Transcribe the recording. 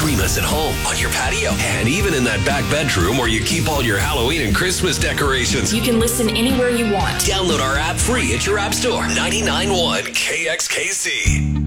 Stream us at home, on your patio, and even in that back bedroom where you keep all your Halloween and Christmas decorations. You can listen anywhere you want. Download our app free at your app store. 99.1 KXKC.